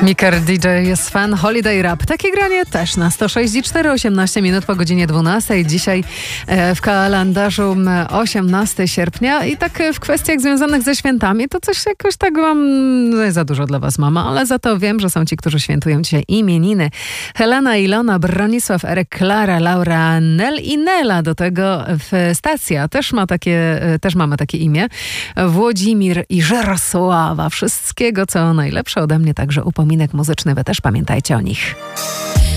Miker DJ jest fan Holiday Rap. Takie granie też na 106,4, 18 minut po godzinie 12. Dzisiaj w kalendarzu 18 sierpnia i tak w kwestiach związanych ze świętami to coś jakoś tak mam za dużo dla was, mama, ale za to wiem, że są ci, którzy świętują dzisiaj imieniny. Helena, Ilona, Bronisław, Erek, Klara, Laura, Nel i Nela. Do tego Stacja też mamy takie imię. Włodzimir i Żerosława. Wszystkiego, co najlepsze ode mnie, także upominek muzyczny. Wy też pamiętajcie o nich.